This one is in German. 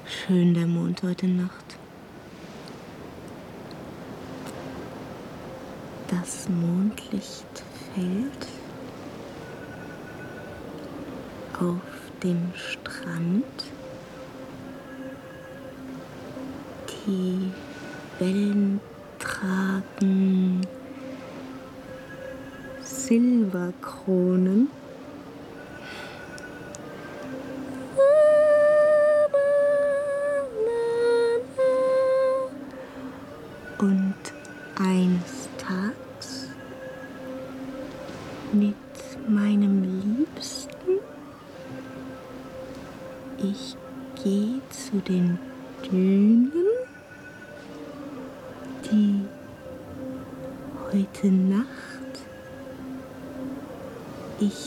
schön der Mond heute Nacht. Das Mondlicht fällt auf den Strand. Die Wellen tragen Silberkronen. Und eines Tages mit meinem Liebsten, ich gehe zu den Dünen, die heute Nacht ich